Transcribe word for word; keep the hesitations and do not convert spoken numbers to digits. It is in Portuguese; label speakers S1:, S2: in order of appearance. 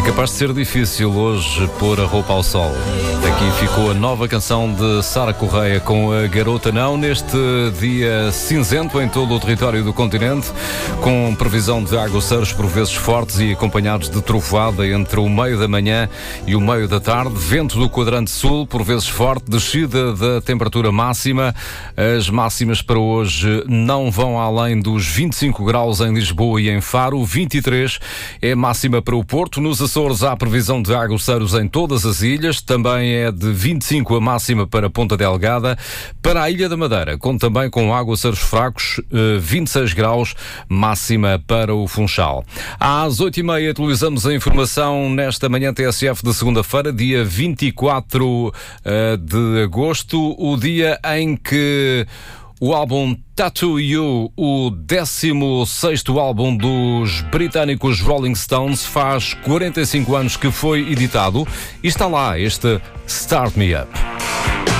S1: É capaz de ser difícil hoje pôr a roupa ao sol. Aqui ficou a nova canção de Sara Correia com a Garota Não, neste dia cinzento em todo o território do continente, com previsão de aguaceiros por vezes fortes e acompanhados de trovoada entre o meio da manhã e o meio da tarde, vento do quadrante sul, por vezes forte, descida da temperatura máxima. As máximas para hoje não vão além dos vinte e cinco graus em Lisboa e em Faro, vinte e três é máxima para o Porto. Nos Açores há previsão de aguaceiros em todas as ilhas, também é de vinte e cinco a máxima para Ponta Delgada. Para a Ilha da Madeira, conta também com aguaceiros fracos, vinte e seis graus, máxima para o Funchal. Às oito e meia atualizamos a informação nesta manhã T S F de segunda-feira, dia vinte e quatro de agosto, o dia em que o álbum Tattoo You, o décimo sexto álbum dos britânicos Rolling Stones, faz quarenta e cinco anos que foi editado e está lá este Start Me Up.